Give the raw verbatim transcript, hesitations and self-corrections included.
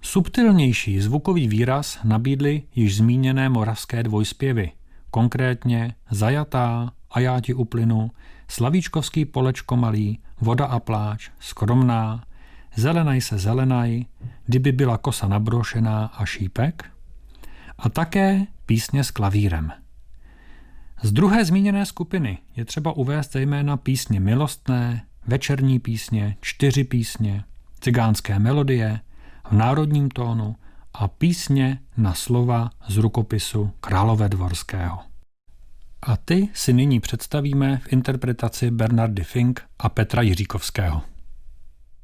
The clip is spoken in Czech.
Subtilnější zvukový výraz nabídly již zmíněné moravské dvojspěvy, konkrétně Zajatá a já ti uplynu, Slavíčkovský Polečko malý, Voda a pláč, Skromná, Zelenaj se zelenaj, Kdyby byla kosa nabrošená a Šípek, a také písně s klavírem. Z druhé zmíněné skupiny je třeba uvést zejména písně milostné, večerní písně, čtyři písně, cigánské melodie, v národním tónu a písně na slova z rukopisu Královédvorského. A ty si nyní představíme v interpretaci Bernardy Fink a Petra Jiříkovského.